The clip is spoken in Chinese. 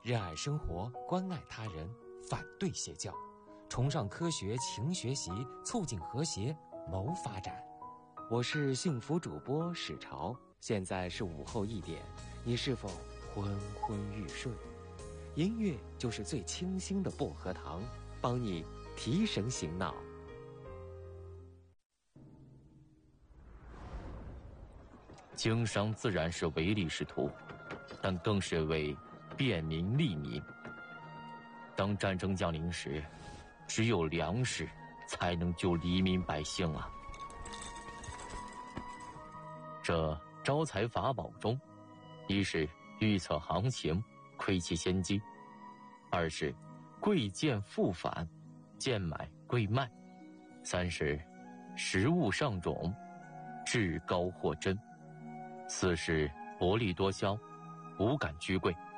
热爱生活，关爱他人，反对邪教，崇尚科学，勤学习，促进和谐，谋发展。我是幸福主播史潮，现在是午后1点，你是否昏昏欲睡？音乐就是最清新的薄荷糖，帮你提神醒脑。 经商自然是唯利是图，但更是为便民利民。当战争降临时，只有粮食才能救黎民百姓啊！这招财法宝中，一是预测行情，窥其先机；二是贵贱复返，贱买贵卖；三是食物上种，至高货真；四是薄利多销，无感居贵。